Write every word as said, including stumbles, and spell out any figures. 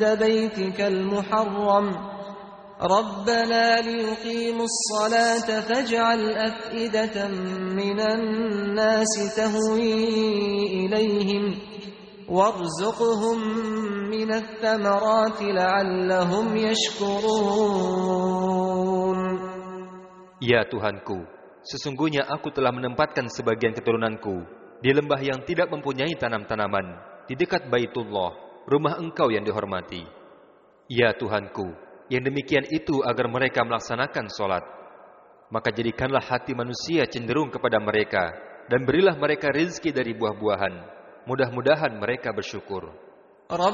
بيتك المحرم ربنا ليقيموا الصلاة فاجعل أفئدة من الناس تهوي إليهم وارزقهم من الثمرات لعلهم يشكرون. Ya Tuhanku, sesungguhnya aku telah menempatkan sebagian keturunanku di lembah yang tidak mempunyai tanam-tanaman, di dekat Baitullah, rumah Engkau yang dihormati. Ya Tuhanku, yang demikian itu agar mereka melaksanakan sholat. Maka jadikanlah hati manusia cenderung kepada mereka, dan berilah mereka rizki dari buah-buahan. Mudah-mudahan mereka bersyukur.